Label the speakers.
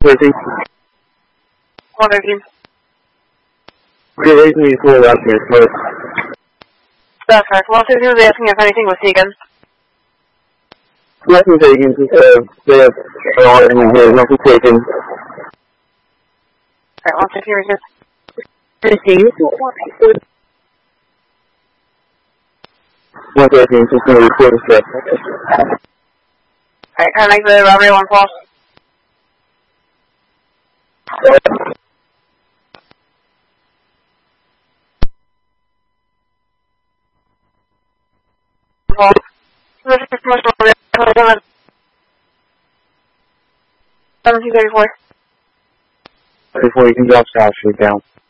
Speaker 1: 13.
Speaker 2: 113.
Speaker 1: Good reason you pulled up here first.
Speaker 2: That's correct. 113 was asking if anything was taken.
Speaker 1: Nothing taken, just they have anything here, nothing taken.
Speaker 2: Alright, 113 was just.
Speaker 1: 113, just going to report a step.
Speaker 2: Alright, can I make the robbery 1 call? Call. This is commercial robbery. 1734.
Speaker 1: Before you can drop South Street down.